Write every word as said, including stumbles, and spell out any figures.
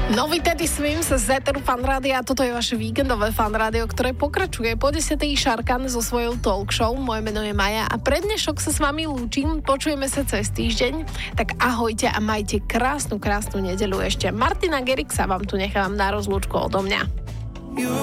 Nový Teddy Swims z Eteru Fan Rádia, toto je vaše víkendové Fan Rádio, ktoré pokračuje po desiatej Šarkan so svojou talk show. Moje meno je Maja a pre dnešok sa s vami lúčim, počujeme sa cez týždeň, tak ahojte a majte krásnu, krásnu nedeľu ešte. Martina Gerixa vám tu nechávam na rozlúčku odo mňa.